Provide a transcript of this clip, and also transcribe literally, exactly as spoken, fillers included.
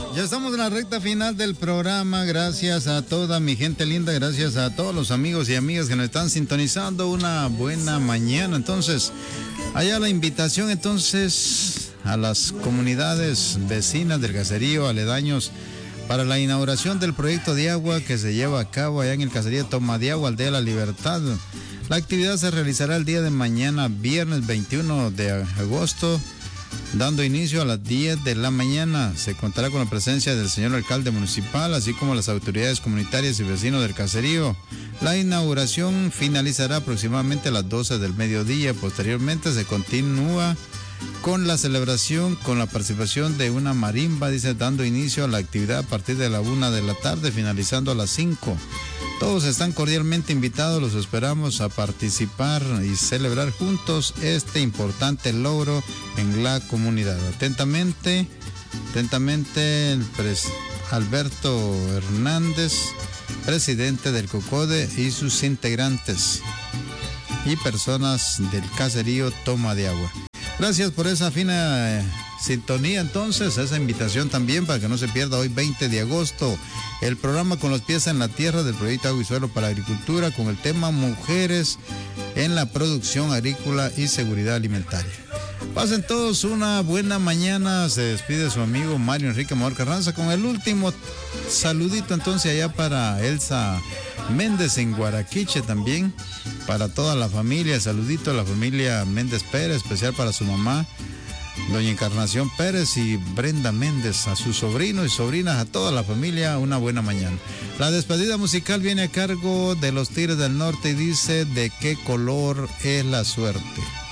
Ya estamos en la recta final del programa. Gracias a toda mi gente linda, gracias a todos los amigos y amigas que nos están sintonizando. Una buena mañana. Entonces, allá la invitación entonces a las comunidades vecinas del caserío, aledaños, para la inauguración del proyecto de agua que se lleva a cabo allá en el caserío Toma de Agua, Aldea La Libertad. La actividad se realizará el día de mañana, viernes veintiuno de agosto, dando inicio a las diez de la mañana. Se contará con la presencia del señor alcalde municipal, así como las autoridades comunitarias y vecinos del caserío. La inauguración finalizará aproximadamente a las doce del mediodía. Posteriormente se continúa con la celebración, con la participación de una marimba, dice, dando inicio a la actividad a partir de la una de la tarde, finalizando a las cinco. Todos están cordialmente invitados, los esperamos a participar y celebrar juntos este importante logro en la comunidad. Atentamente, atentamente el pres Alberto Hernández, presidente del COCODE, y sus integrantes y personas del caserío Toma de Agua. Gracias por esa fina eh, sintonía, entonces, esa invitación también para que no se pierda hoy veinte de agosto el programa Con los pies en la tierra del proyecto Agua y Suelo para Agricultura, con el tema Mujeres en la producción agrícola y seguridad alimentaria. Pasen todos una buena mañana. Se despide su amigo Mario Enrique Amador Carranza con el último saludito entonces allá para Elsa Méndez en Guaraquiche, también para toda la familia. Saludito a la familia Méndez Pérez, especial para su mamá doña Encarnación Pérez y Brenda Méndez, a sus sobrinos y sobrinas, a toda la familia, una buena mañana. La despedida musical viene a cargo de los Tigres del Norte y dice: ¿de qué color es la suerte?